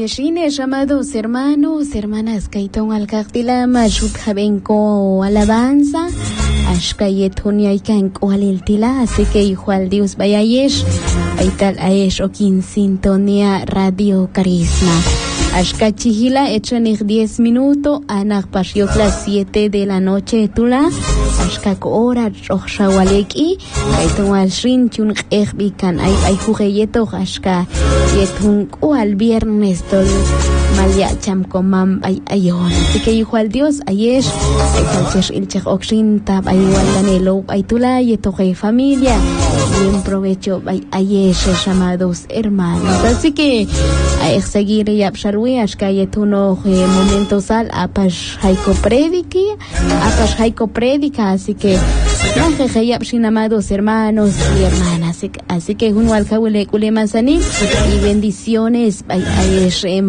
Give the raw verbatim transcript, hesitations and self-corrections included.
Ayeshines, amados hermanos, hermanas, Kaiton Alcactilama, Shutjabenko alabanza, Ashkayetonia y Kanko Aliltila, así que hijo al Dios Bayayesh, Aital Aesh o Quin Sintonía Radio Carisma. Ashkachihila, echanich diez minutos, Anak Pashiokla siete de la noche, Tula, Ashkak hora, Roshawaleki, Kaiton al Shin, Chun Erbikan, Ay Ay Jugeyeto, Ashka, Yetun al viernes, Tol, Malia Chamkomam, Ay Ayon. Así que hijo al Dios, Ayesh, Aitalchesh Ilchech Okshin, Tab, Ay Waldanelo, Ay Tula, Yetoje familia, bien provecho, Ay Ayesh, llamados hermanos. Así que, a seguir y abshar. Ashkayetuno momentos al apash haiko prediki apash haiko predica, así que sin amados hermanos y hermanas, así que uno al kawele kule manzani y bendiciones.